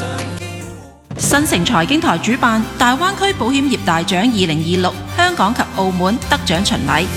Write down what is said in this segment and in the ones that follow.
新城財經台主辦大灣區保險業大獎2026香港及澳門得獎巡禮。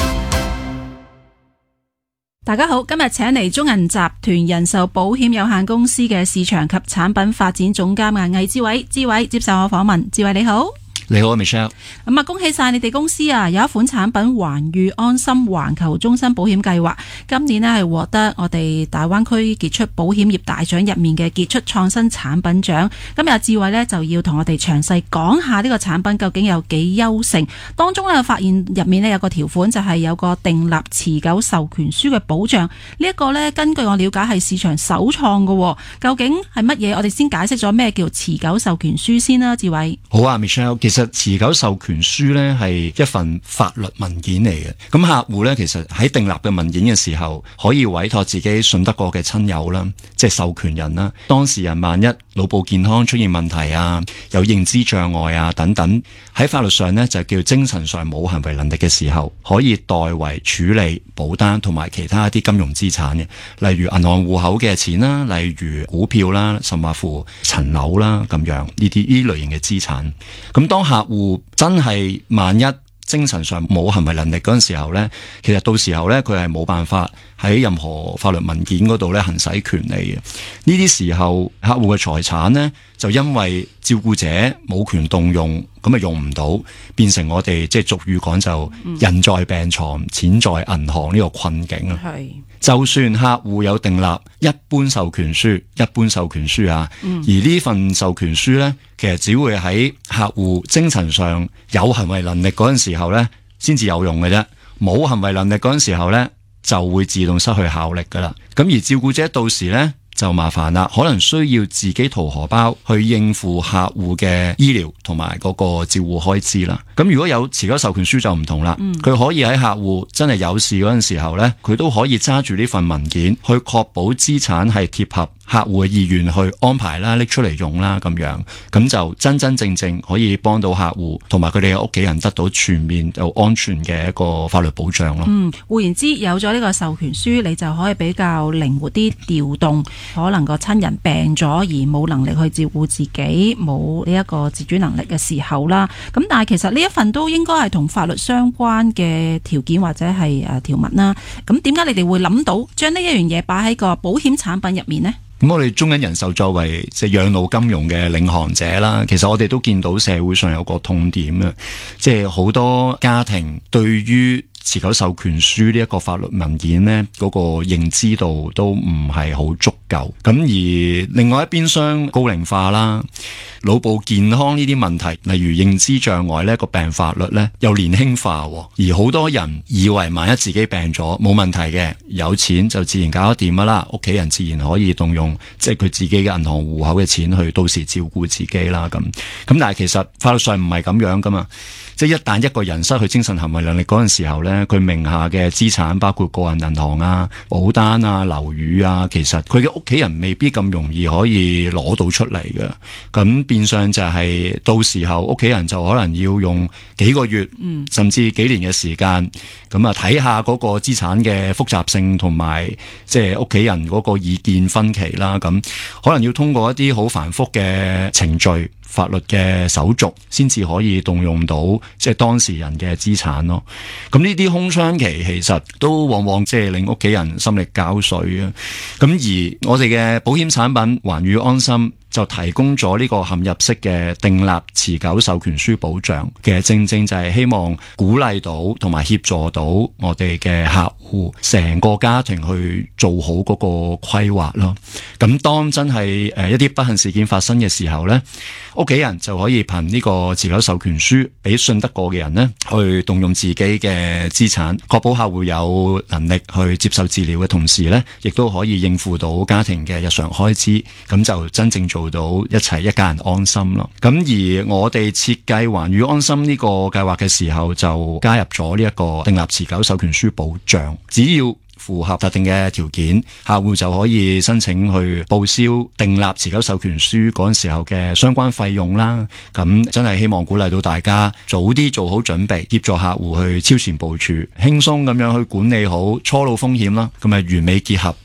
大家好，今日請嚟中銀集團人壽保險有限公司嘅市場及產品發展總監魏志偉，志偉接受我訪問。志偉你好。 你好 Michelle。 咁啊，恭喜晒你哋公司啊！有一款產品環宇安心環球終身保險計劃，今年呢係獲得我哋大灣區傑出保險業大獎入面嘅傑出創新產品獎。今日志偉呢就要同我哋詳細講下呢個產品究竟有幾優勝。當中呢發現入面呢有個條款就係有個訂立持久授權書嘅保障。呢一個呢根據我了解係市場首創嘅，究竟係乜嘢？我哋先解釋咗咩叫持久授權書先啦，志偉。 好啊 Michelle， 其實持久授權書呢係一份法律文件嚟嘅，咁客戶呢，其實喺訂立嘅文件嘅時候，可以委託自己信得過嘅親友啦，即係授權人啦。當事人萬一腦部健康出現問題啊，有認知障礙啊等等，喺法律上呢，就叫精神上冇行為能力嘅時候，可以代為處理保單同埋其他一啲金融資產嘅，例如銀行戶口嘅錢啦，例如股票啦，甚至乎層樓啦咁樣呢類型嘅資產。咁當客戶真係萬一精神上冇行為能力嗰陣時候呢，其實到時候呢，佢係冇辦法喺任何法律文件嗰度呢行使權利嘅。呢啲時候客戶嘅財產呢，就因為照顧者冇權動用，咁啊用唔到，變成我哋即係俗語講就人在病床，錢在銀行呢個困境啊。就算客戶有訂立一般授權書啊，而呢份授權書呢，其實只會喺客戶精神上有行為能力嗰陣時候呢先至有用嘅啫，冇行為能力嗰陣時候呢，就會自動失去效力噶啦。咁而照顧者到時呢，就麻煩啦，可能需要自己掏荷包去應付客戶嘅醫療同埋嗰個照顧開支啦。咁如果有持久授權書就唔同啦，佢可以喺客戶真係有事嗰陣時候呢，佢都可以揸住呢份文件去確保資產係貼合客戶嘅意願去安排啦，拎出嚟用啦，咁樣咁就真真正正可以幫到客戶同埋佢哋嘅屋企人得到全面又安全嘅一個法律保障咯。 換言之，有咗呢個授權書，你就可以比較靈活啲調動，可能個親人病咗而冇能力去照顧自己，冇呢一個自主能力嘅時候啦。咁但係其實呢一份都應該係同法律相關嘅條件或者係條文啦。咁點解你哋會諗到將呢一樣嘢擺喺個保險產品入面呢？ 咁我哋中銀人壽作為即係養老金融嘅領航者啦，其實我哋都見到社會上有個痛點啊，即係好多家庭對於持久授權書呢一個法律文件呢，嗰個認知度都唔係好足夠。咁而另外一邊廂高齡化啦，腦部健康呢啲問題，例如認知障礙呢個病發率呢又年輕化，而好多人以為萬一自己病咗冇問題嘅，有錢就自然搞得掂㗎啦，屋企人自然可以動用即係佢自己嘅銀行戶口嘅錢去到時照顧自己啦。咁但係其實法律上唔係咁樣噶嘛。即係一旦一個人失去精神行為能力嗰陣時候呢，佢名下嘅資產包括個人銀行啊、保單啊、樓宇啊，其實佢嘅屋企人未必咁容易可以攞到出嚟嘅。咁變相就係到時候屋企人就可能要用幾個月，甚至幾年嘅時間，咁啊睇下嗰個資產嘅複雜性同埋即係屋企人嗰個意見分歧啦。咁可能要通過一啲好繁複嘅程序、法律嘅手續先至可以動用到即係當事人嘅資產咯。咁呢啲空窗期其實都往往即係令屋企人心力交瘁啊。咁而我哋嘅保險產品環宇安心就提供咗呢個嵌入式嘅訂立持久授權書保障，其實正正就係希望鼓勵到同埋協助到我哋嘅客戶成個家庭去做好嗰個規劃咯。咁當真係一啲不幸事件發生嘅時候呢，屋企人就可以憑呢個持久授權書俾信得過嘅人呢去動用自己嘅資產，確保客戶有能力去接受治療嘅同時呢，亦都可以應付到家庭嘅日常開支，咁就真正做到一齊一家人安心咯。咁而我哋設計環宇安心呢個計劃嘅時候，就加入咗呢一個訂立持久授權書保障，只要符合特定嘅條件，客戶就可以申請去報銷訂立持久授權書嗰陣時候嘅相關費用啦。咁真係希望鼓勵到大家早啲做好準備，協助客戶去超前部署，輕鬆咁樣去管理好初老風險啦。咁啊完美結合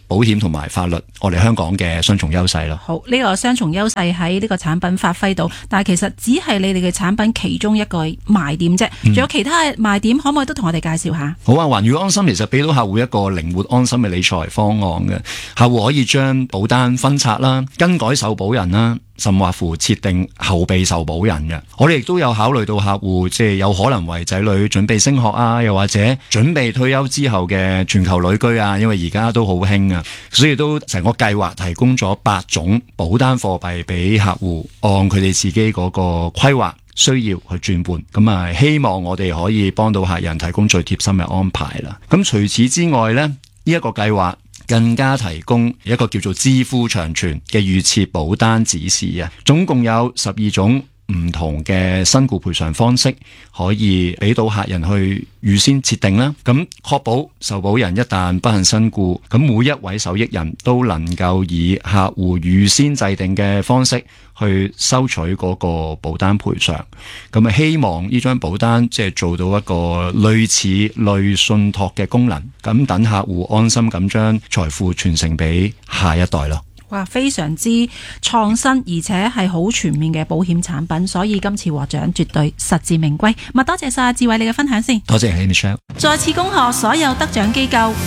保險同埋法律，我哋香港嘅雙重優勢咯。 好，呢個雙重優勢喺呢個產品發揮到，但係其實只係你哋嘅產品其中一個賣點啫，仲有其他嘅賣點，可唔可以都同我哋介紹下？ 好啊，環宇安心其實俾到客戶一個靈活安心嘅理財方案嘅，客戶可以將保單分拆啦、更改受保人啦，甚或乎設定後備受保人嘅。我哋亦都有考慮到客戶即係有可能為仔女準備升學啊，又或者準備退休之後嘅全球旅居啊，因為而家都好興啊，所以都成個計劃提供咗8種保單貨幣俾客戶，按佢哋自己嗰個規劃需要去轉換。咁啊，希望我哋可以幫到客人提供最貼心嘅安排啦。咁除此之外呢，呢一個計劃更加提供一個叫做支付長存嘅預設保單指示啊，總共有12種唔同嘅身故賠償方式，可以俾到客人去預先設定啦。咁確保受保人一旦不幸身故，咁每一位受益人都能夠以客戶預先制定嘅方式去收取嗰個保單賠償。咁啊，希望呢張保單即係做到一個類似類信託嘅功能，咁等客戶安心咁將財富傳承俾下一代咯。 哇，非常之創新，而且係好全面嘅保險產品，所以今次獲獎絕對實至名歸。多謝晒志偉你嘅分享先。 多謝 Michelle。 再次恭賀所有得獎機構。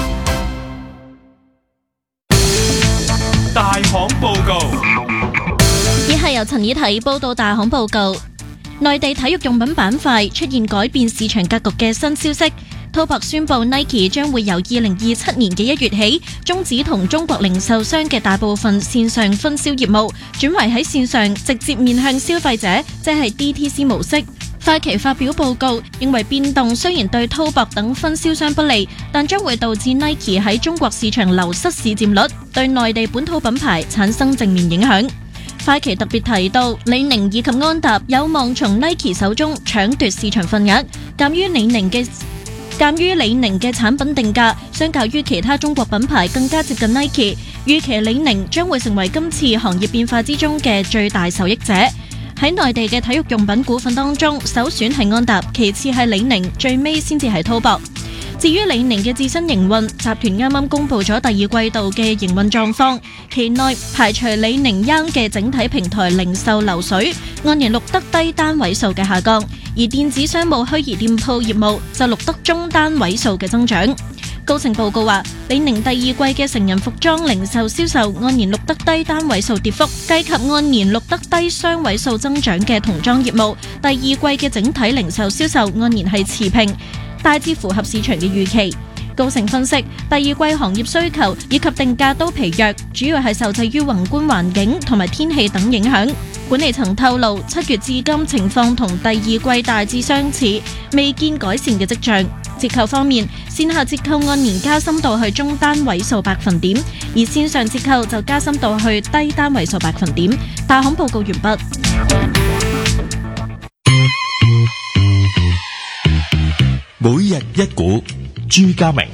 大行報告， 以下由陳以提報道大行報告。內地體育用品板塊出現改變市場格局嘅新消息。滔博宣布 Nike 將會由2027年嘅1月起終止同中國零售商嘅大部分線上分銷業務，轉為喺線上直接面向消費者，即係 DTC 模式。花旗發表報告認為變動雖然對滔博等分銷商不利，但將會導致 Nike 喺中國市場流失市佔率，對內地本土品牌產生正面影響。花旗特別提到，李寧以及安踏有望從 Nike 手中搶奪市場份額。鑑於李寧嘅產品定價相較於其他中國品牌更加接近 Nike， 預期李寧將會成為今次行業變化之中嘅最大受益者。喺內地嘅體育用品股份當中，首選係安踏，其次係李寧，最尾先至係滔博。至於李寧嘅自身營運，集團啱啱公布咗第2季度嘅營運狀況，期內排除李寧 Young 嘅整體平台零售流水按年錄得低單位數嘅下降，而電子商務虛擬店鋪業務就錄得中單位數嘅增長。高盛報告話，李寧第2季嘅成人服裝零售銷售按年錄得低單位數跌幅，計及按年錄得低雙位數增長嘅童裝業務，第2季嘅整體零售銷售按年係持平，大致符合市場嘅預期。高盛分析，第2季行業需求以及定價都疲弱，主要係受制於宏觀環境同埋天氣等影響。管理層透露，7月至今情況同第2季大致相似，未見改善嘅跡象。折扣方面，線下折扣按年加深到去中單位數百分點，而線上折扣就加深到去低單位數百分點。大行報告完畢。 每日一股，朱家明。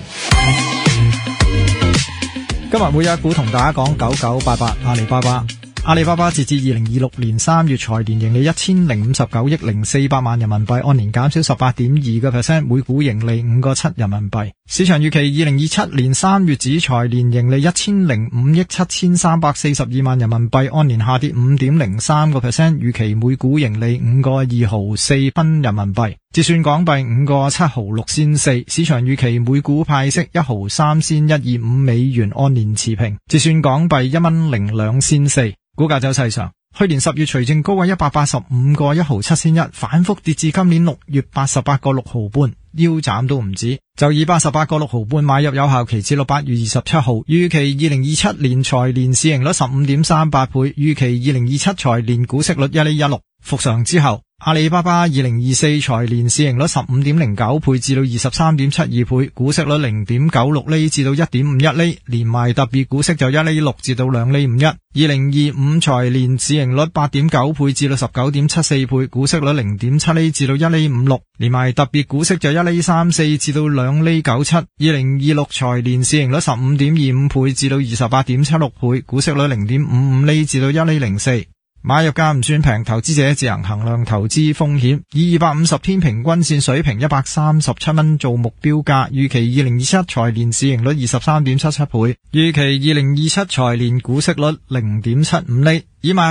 今日每日一股同大家講9988阿里巴巴。阿里巴巴截至2026年3月財年盈利1059億0400萬人民幣，按年減少 18.2%， 每股盈利5個7人民幣。市場預期2027年3月止財年盈利1005億7342萬人民幣，按年下跌 5.03%， 預期每股盈利5個2毫4分人民幣，折算港幣5個7毫6仙4。市場預期每股派息1毫3仙125美元，按年持平，折算港幣1蚊02仙4。股價走勢上，去年10月除淨高位185個1毫7仙1，反覆跌至今年6月88個6毫半，腰斬都唔止，就以88個6毫半買入，有效期至8月27號。預期2027年財年市盈率 15.38 倍，預期2027財年股息率1厘16。復常之後，阿里巴巴2024財年市盈率 15.09 倍至到 23.72 倍，股息率 0.96 厘至到 1.51 厘，連埋特別股息就1厘6至到2厘51。2025財年市盈率 8.9 倍至到 19.74 倍，股息率 0.7 厘至到1厘56，連埋特別股息就1厘34至到2厘97。2026財年市盈率 15.25 倍至到 28.76 倍，股息率 0.55 厘至到1厘04。 買入價唔算平，投資者自行衡量投資風險，以250天平均線水平137蚊做目標價，預期2027財年市盈率 23.77 倍，預期2027財年股息率 0.75 厘，以買